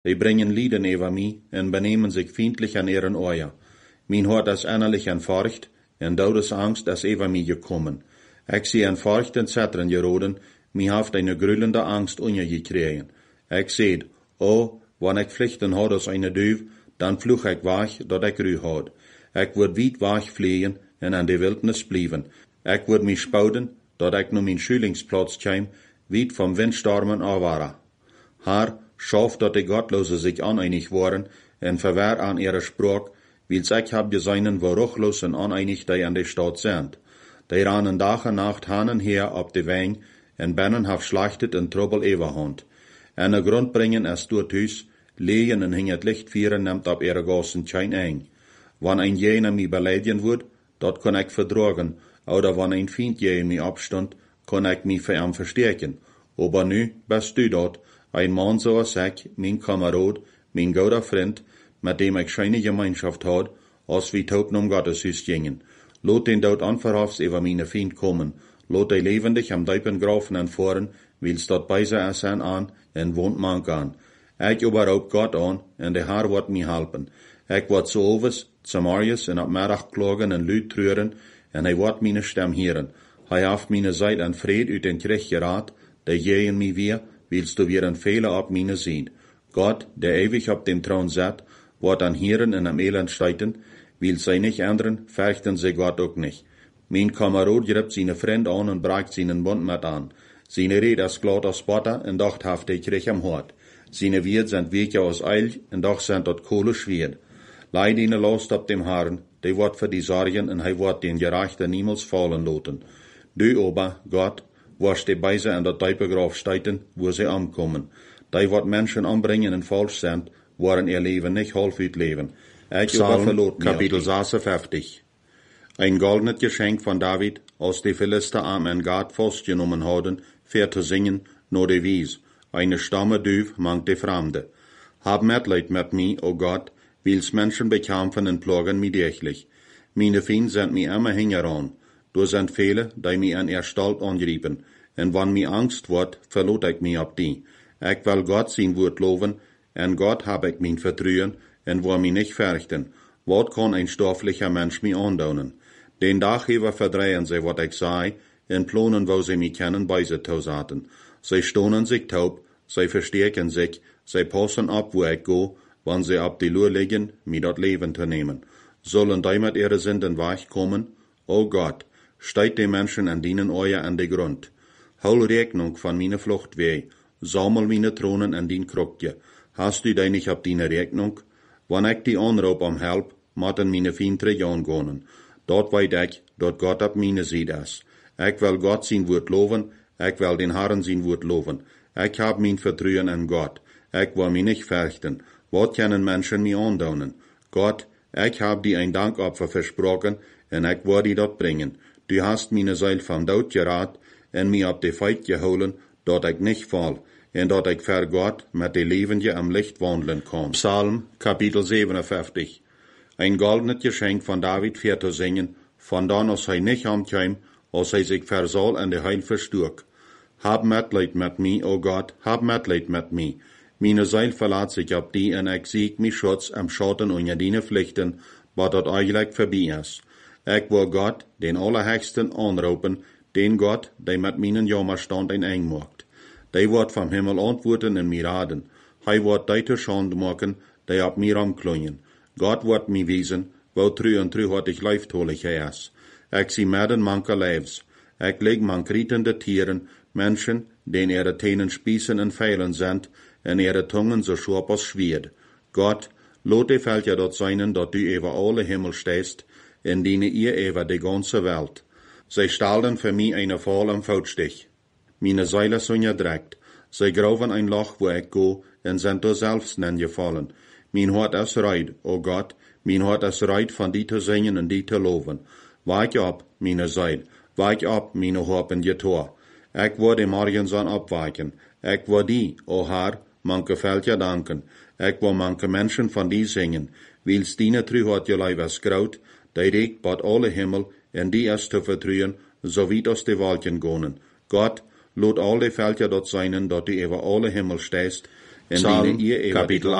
Die bringen Lieden über mich und benehmen sich fiendlich an ihren Euer. Mein Hort ist innerlich entforcht, en Todesangst ist über mich gekommen. Ich sie entforcht en Zettern geroden, mir haft eine grüllende Angst gekriegen. Ich seht, wann ich Pflichten had als eine Düv, dann fluch ich wach, dat ich Ruhe had. Ich würd weit wach fliehen en an die Wildnis blieben. Ich würd mich spauden, dat ich nur mein Schülingsplatz käm, weit vom Windstormen awara. Haar schafft, dat die Gottlose sich aneinig waren, en verwehr an ihre Sprach, wils ich hab gesehen, wo ruchlos en aneinig die an die Stadt sind. Die rannen Tag en Nacht hanen her op de Weng, en bennen haf schlachtet en Trouble ewerhand. En de Grund bringen es dort huis, legen en hing het Licht vieren, nimmt op ihre Gassen kein eng. Wann ein jener mi beleidigen wird, dat kann ich verdragen, oder wann ein Feind je mi abstand, kann ich mi für ihn verstärken. Aber nu bist du dort, ein Mann so als ich, mein Kamerad, mein guter Freund, mit dem ich scheine Gemeinschaft hat, als wie Toten um Gotteshus gingen. Lot den dort anverhafts über meine Feind kommen, lot die lebendig am Deipengrafen entfahren, wils dort beise es an, en wohnt man an. Ich überhaupt Gott an, en de Haar wird mi helpen. Ich wird so overs, zum Marius, en ab Mittag klagen en Lüd trüren, en hij wird meine Stimme hören. Hij haft meine Seite en Fried uit den Krieg gerat, der jehen mi wir, willst du wieder ein Fehler ab meine sehen. Gott, der ewig auf dem Thron sitzt, wird an Hieren in am Elend steiten, will sie nicht ändern, fürchten sie Gott auch nicht. Mein Kamerad griff seine Freund an und brach seinen Bund mit an. Seine Rede ist glatt aus Butter und doch haft der Krieg am Hort. Seine Wirt sind Wege aus Eil und doch sind dort Kohle schwer. Leid ihnen Last ab dem Herrn, die wird für die Sorgen und hij wird den Gerechten niemals fallen lassen. Du aber, Gott, wirst die Beise an der Teufelgraf steiten, wo sie ankommen. Die wird Menschen anbringen und falsch sind, waren ihr Leben nicht halb leben. Psalm, Kapitel 56. Ein goldenes Geschenk von David, als die Philister am Gad festgenommen haben, für zu singen, nur die Wies. Eine Stamme Düv mangt die Fremde. Hab Mitleid mit mir, o Gott, wils Menschen bekämpfen und plagen mich täglich. Meine Feinde sind mir immer hingeran. Du sind viele, die mich an ihr Stalt angrieben. Und wann mir Angst wird, verlot ich mich ab die. Ich will Gott sein Wort loben, und Gott hab ich mein Vertrauen, und will mich nicht fürchten. Was kann ein stofflicher Mensch mir andaunen? Den Tag über verdrehen sie, was ich sei, und planen, wo sie mich kennen, bei sie tausaten. Sie stonen sich taub, sie verstärken sich, sie passen ab, wo ich go, wann sie ab die Lur liegen, mir dort Leben zu nehmen. Sollen die mit ihre Sünden weichkommen? O Gott, steigt die Menschen an dienen euer an die Grund. Hol Rechnung von meine Flucht weh, sammel meine Thronen an din Krokje. Hast du dich nicht ab deine Rechnung? Wann ich die anruf um Help, matten meine Fiendre angehen. Dort weit ich, dort Gott ab meine Seite ist. Ich will Gott sein Wort loben, ich will den Herrn sein Wort loben. Ich hab mein Vertrauen an Gott. Ich will mich nicht fürchten. Was können Menschen mir andaunen? Gott, ich hab dir ein Dankopfer versprochen, und ich will die dort bringen. Du hast meine Seele vom Tod gerat, und mir ab die Feit geholen, dort ich nicht fall, und dort ich für Gott mit die Lebende am Licht wandeln kann. Psalm, Kapitel 57. Ein goldenes Geschenk von David für zu singen, von dann als hij nicht ankäm, als hij sich versoll an der Heil versturk. Hab Mitleid mit mir, o Gott, hab Mitleid mit mir. Meine Seil verlässt sich ab die, und ich sieg mich Schutz am Schatten unter deine Pflichten, was dort eigentlich vorbei ist. Ich will Gott, den Allerhöchsten, anrufen, den Gott, der mit meinen Jammerstand ein eng macht. Der wird vom Himmel antworten und mir raten. Hij wird die zur Schande machen, die ab mir amklungen. Gott wird mir wiesen, wo trü und trü hat ich leiftolig ist. Ich sie medden manche Leibs. Ich leg man krietende Tieren, Menschen, den ihre Tänen spießen und feilen sind, und ihre Tungen so scharf als Schwert. Gott, lot die Völker dort seinen, dort du über alle Himmel stehst, in denen ihr über die ganze Welt. Sie stalden für mich eine Fall am Fautstich. Meine Seile sind gedreckt. Sie graven ein Loch, wo ich go, und sind da selbst gefallen. Mein Hort ist reit, o Gott, mein Hort ist reit, von die zu singen und die zu loben. Wach ab, meine Seil, wach ab, meine Hoppen Tor. Ich will dem Morgenson abweichen. Ich will die, o Herr, manche Völker danken. Ich will manche Menschen von die singen. Wils dine trü hat je Leib es graut, die regt bad alle Himmel, und die ist zu vertrühen, so wie aus die Wolken gehen. Gott, lot alle Völker dort seinen, dort du über alle Himmel stehst, Psalm kapitel